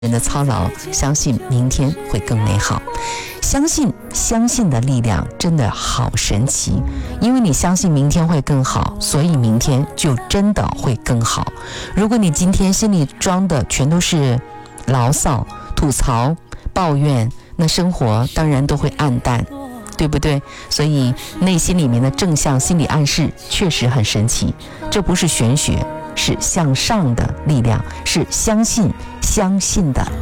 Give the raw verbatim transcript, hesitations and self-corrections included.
人的操劳，相信明天会更美好。相信相信的力量真的好神奇，因为你相信明天会更好，所以明天就真的会更好。如果你今天心里装的全都是牢骚、吐槽、抱怨，那生活当然都会暗淡，对不对？所以内心里面的正向心理暗示确实很神奇，这不是玄学，是向上的力量，是相信相信的